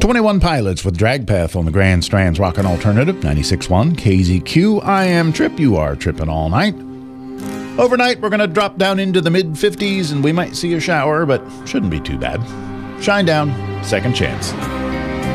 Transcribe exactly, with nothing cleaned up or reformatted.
twenty-one Pilots with Drag Path on the Grand Strands Rockin' Alternative, ninety-six point one K Z Q. I am Trip. You are tripping all night. Overnight, we're going to drop down into the mid fifties and we might see a shower, but shouldn't be too bad. Shine down, second chance.